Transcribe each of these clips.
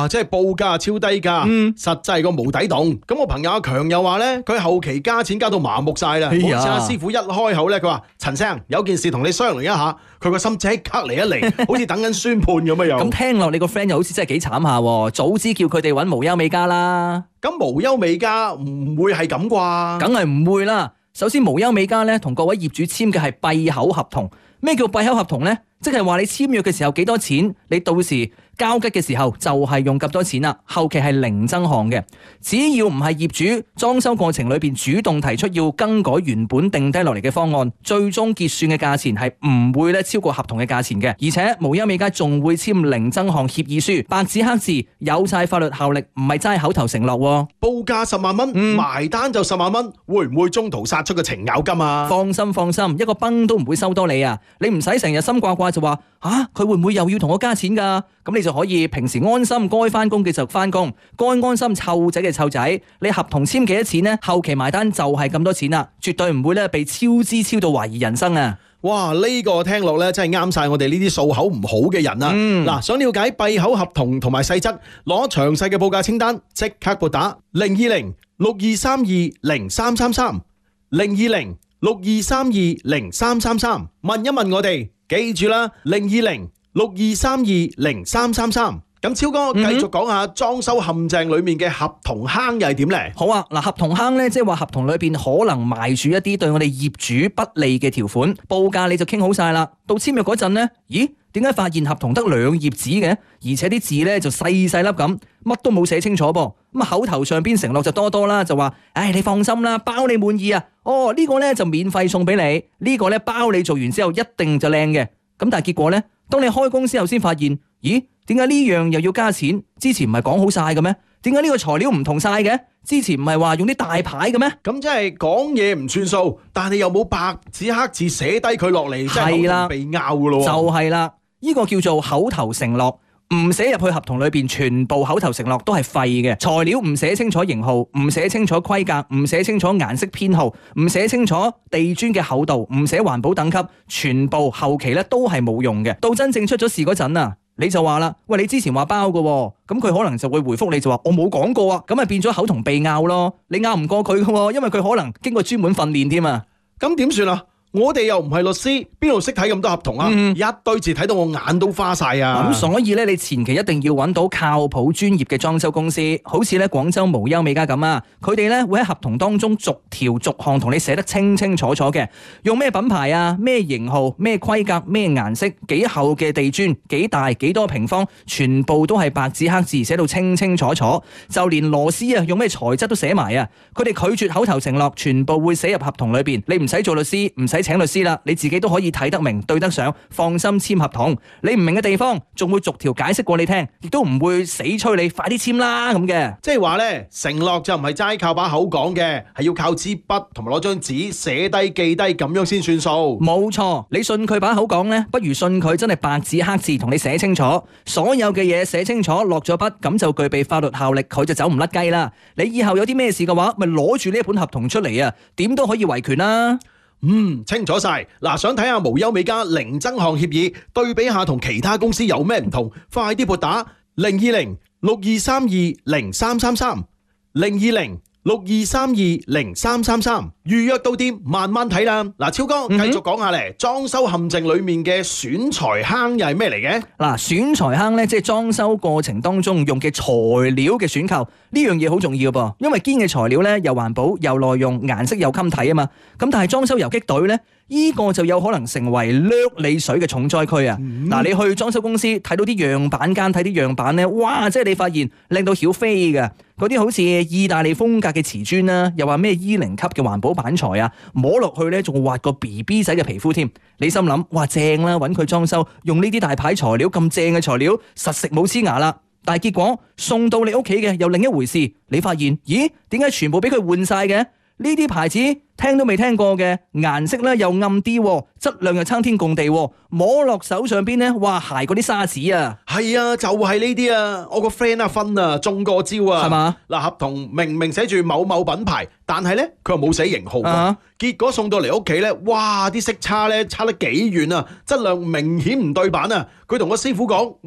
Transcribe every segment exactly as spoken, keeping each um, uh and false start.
哇，即係報價超低價， 嗯實際個無底洞。咁我朋友阿強又話咧，佢後期加錢加到麻木晒啦，好哎呀似阿師傅一開口咧，佢話陳生有件事同你商量一下，佢個心即刻嚟一嚟，好似等緊宣判咁樣樣。 咁聽落你個 friend 又好似真係幾慘下喎，早知叫佢哋揾無憂美加啦。 咁無憂美加唔會係咁啩？ 梗係唔會啦。首先無憂美加咧同各位業主簽嘅係閉口合同。咩叫閉口合同呢？即係話你簽約嘅時候幾多錢，你到時交吉嘅時候就係用咁多錢啦。後期係零增項嘅，只要唔係業主裝修過程裏邊主動提出要更改原本定低落嚟嘅方案，最終結算嘅價錢係唔會咧超過合同嘅價錢嘅。而且無憂美加仲會簽零增項協議書，白紙黑字有晒法律效力，唔係齋口頭承諾。 報價十萬蚊， 嗯埋單就十萬蚊，會唔會中途殺出個程咬金啊？ 放心放心，一個崩都唔會收多你啊！你唔使成日心掛掛就話吓佢會唔會又要同我加錢㗎？咁你就可以平時安心該翻工嘅就翻工，該安心湊仔嘅湊仔。你合同簽幾多錢呢？後期埋單就係咁多錢啦，絕對唔會咧被超支超到懷疑人生啊！ 哇！呢、個聽落咧真係啱晒我哋呢啲數口唔好嘅人啊！嗱、 嗯， 想了解閉口合同同埋細則，攞詳細嘅報價清單，即刻撥打零二零六二三二零三三三零二零六二三二零三三三，問一問我哋，記住啦，零二零六二三二零三三三。咁超哥繼續講下裝修陷阱裏面嘅合同坑又係點呢？ 好啊，嗱，合同坑咧，即係話合同裏邊可能埋住一啲對我哋業主不利嘅條款，報價你就傾好晒啦。到簽約嗰陣呢，咦？點解發現合同得兩頁紙嘅？而且啲字咧就細細粒咁，乜都冇寫清楚噃。咁啊口頭上邊承諾就多多啦，就話，唉，你放心啦，包你滿意啊。哦，呢個咧就免費送俾你，呢個咧包你做完之後一定就靚嘅。咁但係結果咧，當你開工之後先發現，咦？點解呢樣又要加錢？之前唔係講好晒嘅咩？點解呢個材料唔同晒嘅？之前唔係話用啲大牌嘅咩？ 咁即係講嘢唔算數，但係又冇白紙黑字寫低佢落嚟，即係口同鼻拗噶咯。 就係啦，呢個叫做口頭承諾，唔寫入去合同裏邊，全部口頭承諾都係廢嘅。材料唔寫清楚型號，唔寫清楚規格，唔寫清楚顏色編號，唔寫清楚地磚嘅厚度，唔寫環保等級，全部後期咧都係冇用嘅。到真正出咗事嗰陣啊！你就話啦，喂，你之前話包嘅，咁佢可能就會回覆你就話我冇講過啊，咁咪變咗口同鼻拗咯，你拗唔過佢嘅，因為佢可能經過專門訓練添啊， 咁點算啊？我哋又唔係律師，邊度識睇咁多合同啊？ 嗯、 一堆字睇到我眼都花晒啊！ 咁所以咧，你前期一定要揾到靠譜專業嘅裝修公司，好似咧廣州無憂美加咁啊，佢哋咧會喺合同當中逐條逐項同你寫得清清楚楚嘅，用咩品牌啊、咩型號、咩規格、咩顏色、幾厚嘅地磚、幾大、幾多平方，全部都係白紙黑字寫到清清楚楚，就連螺絲啊用咩材質都寫埋啊！佢哋拒絕口頭承諾，全部會寫入合同裏邊，你唔使做律師，唔使請律師啦，你自己都可以睇得明、對得上，放心簽合同。你唔明嘅地方，仲會逐條解釋過你聽，亦都唔會死催你快啲簽啦咁嘅。 即係話咧，承諾就唔係齋靠把口講嘅，係要靠支筆同埋攞張紙寫低記低咁樣先算數。 冇錯，你信佢把口講呢，不如信佢真係白紙黑字同你寫清楚，所有嘅嘢寫清楚，落咗筆，咁就具備法律效力，佢就走唔甩雞啦。你以後有啲咩事嘅話，咪攞住呢一本合同出嚟啊，點都可以維權啦。 嗯，清楚晒。嗱，想睇下無憂美加零增項協議，對比下同其他公司有咩唔同，快啲撥打零二零六二三二零三三三零二零六二三二零三三三，預約到店慢慢睇啦。嗱，超哥繼續講下咧，裝修陷阱裏面嘅選材坑又係咩嚟嘅？ 嗱，選材坑咧，即係裝修過程當中用嘅材料嘅選購，呢樣嘢好重要噃，因為堅嘅材料咧又環保又耐用，顏色又襟睇啊嘛。咁但係裝修游擊隊咧，呢個就有可能成為掠你水嘅重災區啊！嗱、嗯，你去裝修公司睇到啲樣板間，睇啲樣板咧，哇！即係你發現靚到曉飛嘅，嗰啲好似意大利風格嘅瓷磚啦，又話咩 E 零級嘅環保板材啊，摸落去咧仲會滑個 B B 仔嘅皮膚添。你心諗，哇正啦，揾佢裝修用呢啲大牌材料，咁正嘅材料，實食冇黐牙啦。但係結果送到你屋企嘅又另一回事，你發現，咦？點解全部俾佢換晒嘅？呢啲牌子聽都未聽過嘅，顏色咧又暗啲，質量又差天共地，摸落手上邊咧，哇，鞋嗰啲沙子啊！ 係啊，就係呢啲啊！我個 friend 阿芬啊，中過招啊， 係嘛？ 嗱，合同明明寫住某某品牌，但係咧佢又冇寫型號，啊、結果送到嚟屋企咧，哇，啲色差咧差得幾遠啊，質量明顯唔對版啊！佢同個師傅講，喂。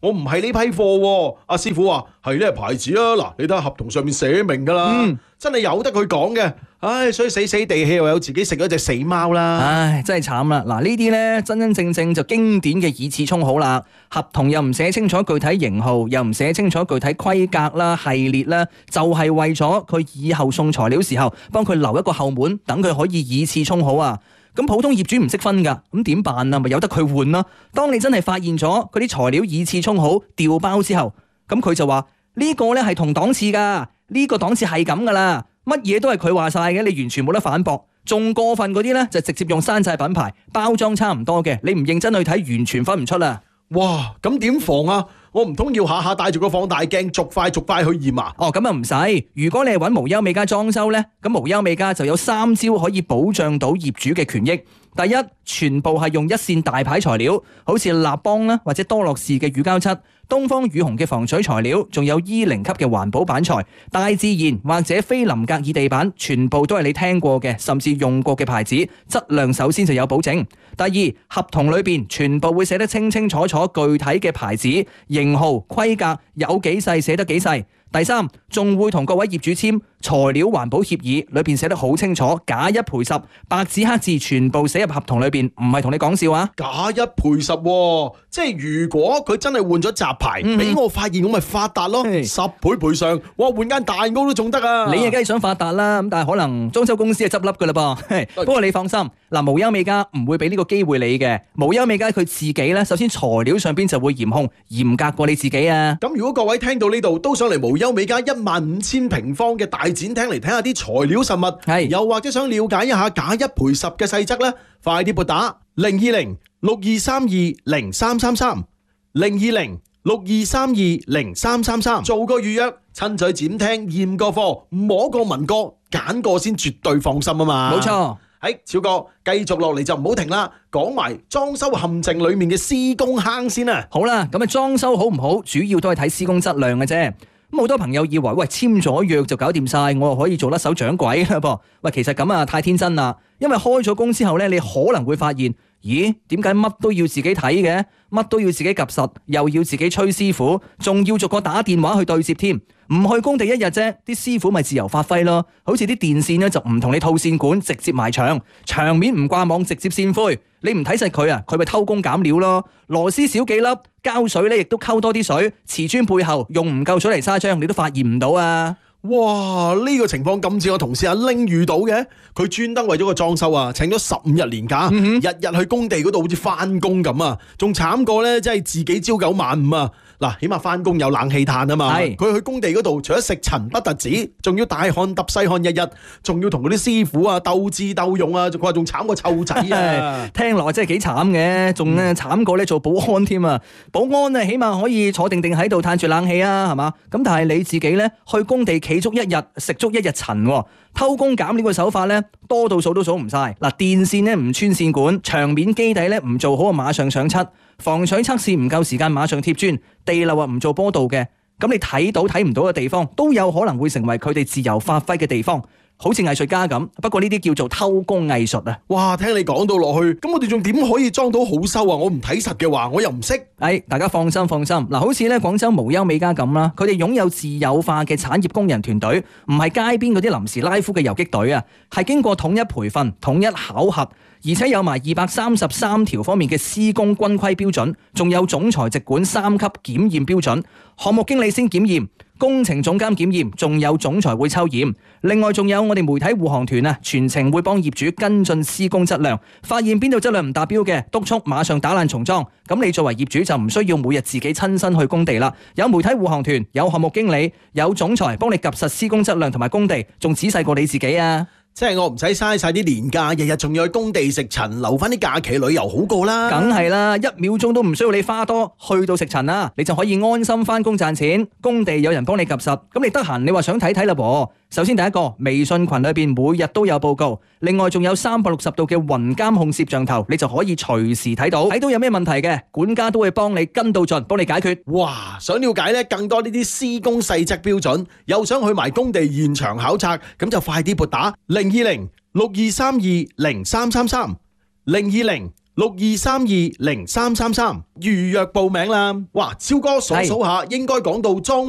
我唔係呢批貨喎。阿師傅話係呢個牌子啊，嗱，你睇下合同上面寫明噶啦， 嗯真係由得佢講嘅。唉，所以死死地氣又有自己食咗隻死貓啦。 唉，真係慘啦！嗱，呢啲呢，真真正正就經典嘅以次充好啦。合同又唔寫清楚具體型號，又唔寫清楚具體規格啦、系列啦，就係為咗佢以後送材料時候幫佢留一個後門，等佢可以以次充好啊！咁普通業主唔識分㗎，咁點辦啊？咪由得佢換啦。當你真係發現咗佢啲材料以次充好調包之後，咁佢就話呢個呢係同檔次㗎，呢個檔次係咁㗎啦。乜嘢都係佢話晒嘅，你完全冇得反駁。仲過分嗰啲呢，就直接用山寨品牌包裝差唔多嘅，你唔認真去睇，完全分唔出啦。 哇，咁點防啊？我唔通要下下帶住個放大鏡逐塊逐塊去驗啊？ 哦，咁啊唔使。如果你係揾無憂美家裝修呢，咁無憂美家就有三招可以保障到業主嘅權益。第一，全部係用一線大牌材料，好似立邦啦或者多樂士嘅乳膠漆，東方雨虹嘅防水材料，仲有 E 零級嘅環保板材，大自然或者非林格爾地板，全部都係你聽過嘅甚至用過嘅牌子，質量首先就有保證。第二，合同裏邊全部會寫得清清楚楚具體嘅牌子、型號、規格，有幾細寫得幾細。第三，仲會同各位業主簽材料環保協議，裏邊寫得好清楚，假一賠十，白紙黑字全部寫入合同裏邊，唔係同你講笑啊！ 假一賠十喎，即係如果佢真係換咗雜牌，俾、嗯、我發現我咪發達咯，十倍賠償，哇，換間大屋都仲得啊！ 你啊梗係想發達啦，咁但係可能裝修公司係執笠噶啦噃。不過你放心，嗱，無憂美家唔會俾呢個機會你嘅，無憂美家佢自己咧，首先材料上邊就會嚴控，嚴格過你自己啊！ 咁如果各位聽到呢度都想嚟無憂美家一萬五千平方嘅大展廳嚟睇下啲材料實物，係又或者想了解一下假一賠十嘅細則咧，快啲撥打零二零六二三二零三三三零二零六二三二零三三三，做個預約，親嘴展廳驗個貨，摸過聞過揀過先絕對放心啊嘛！ 冇錯。 喺超哥繼續落嚟就唔好停啦，講埋裝修陷阱裏面嘅施工坑先啊！ 好啦，咁啊裝修好唔好，主要都係睇施工質量嘅啫。咁好多朋友以為喂簽咗約就搞掂晒，我又可以做甩手掌櫃啦噃。喂，其實咁啊太天真啦，因為開咗工之後咧，你可能會發現，咦，點解乜都要自己睇嘅，乜都要自己及實，又要自己催師傅，仲要逐個打電話去對接添。唔去工地一日啫，啲師傅咪自由發揮咯。好似啲電線咧就唔同你套線管，直接埋牆，牆面唔掛網，直接線灰。你唔睇實佢啊，佢咪偷工減料咯。螺絲少幾粒，膠水咧亦都溝多啲水。瓷磚背後用唔夠水泥砂漿，你都發現唔到啊！ 哇！呢、這個情況咁似我同事阿拎遇到嘅，佢專登為咗個裝修啊，請咗十五日年假，嗯、日日去工地嗰度好似翻工咁啊，仲慘過咧，真係自己朝九晚五啊！嗱，起碼翻工有冷氣嘆啊嘛，佢去工地嗰度除咗食塵不特止，仲要大汗揼細汗一日，仲要同嗰啲師傅啊鬥智鬥勇啊，佢話仲慘過湊仔啊！ 聽落真係幾慘嘅，仲咧慘過咧做保安添啊！保安啊，起碼可以坐定定喺度嘆住冷氣啊，係嘛？咁但係你自己咧去工地企足一日，食足一日塵，偷工減料嘅手法咧多到數都數唔晒。嗱，電線咧唔穿線管，牆面基底咧唔做好啊，馬上上漆。防水測試唔夠時間，馬上貼磚，地漏啊唔做坡道嘅，咁你睇到睇唔到嘅地方，都有可能會成為佢哋自由發揮嘅地方，好似藝術家咁。不過呢啲叫做偷工藝術啊！ 哇，聽你講到落去，咁我哋仲點可以裝到好修啊？我唔睇實嘅話，我又唔識。 哎，大家放心放心，嗱，好似咧廣州無憂美家咁啦，佢哋擁有自有化嘅產業工人團隊，唔係街邊嗰啲臨時拉夫嘅游擊隊啊，係經過統一培訓、統一考核。而且有埋二百三十三條方面嘅施工均規標準，仲有總裁直管三級檢驗標準，項目經理先檢驗，工程總監檢驗，仲有總裁會抽驗。另外仲有我哋媒體護航團啊，全程會幫業主跟進施工質量，發現邊度質量唔達標嘅，督促馬上打爛重裝。咁你作為業主就唔需要每日自己親身去工地啦，有媒體護航團，有項目經理，有總裁幫你及實施工質量同埋工地，仲仔細過你自己啊！ 即係我唔使嘥晒啲年假，日日仲要去工地食塵，留翻啲假期旅遊好過啦。 梗係啦，一秒鐘都唔需要你花多，去到食塵啦，你就可以安心翻工賺錢。工地有人幫你及實，咁你得閒你話想睇睇啦噃。首先第一個微信群裏邊每日都有報告，另外仲有三百六十度嘅雲監控攝像頭，你就可以隨時睇到，睇到有咩問題嘅，管家都會幫你跟到盡，幫你解決。 哇！想了解咧更多呢啲施工細則標準，又想去埋工地現場考察，咁就快啲撥打零二零六二三二零三三三零二零六二三二零三三三預約報名啦。哇，超哥數數下，應該講到裝